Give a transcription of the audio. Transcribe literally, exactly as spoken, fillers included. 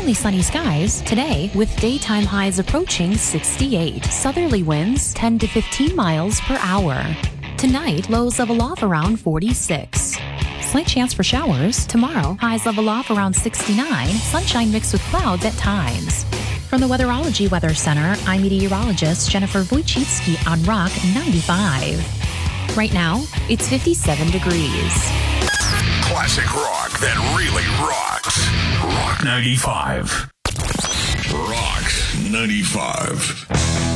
Mainly sunny skies today with daytime highs approaching sixty-eight. Southerly winds ten to fifteen miles per hour. Tonight, lows level off around forty-six. Slight chance for showers. Tomorrow, highs level off around sixty-nine. Sunshine mixed with clouds at times. From the Weatherology Weather Center, I'm meteorologist Jennifer Wojcicki on Rock ninety-five. Right now, it's fifty-seven degrees. Classic rock that really rocks. Rock ninety-five. Rock ninety-five.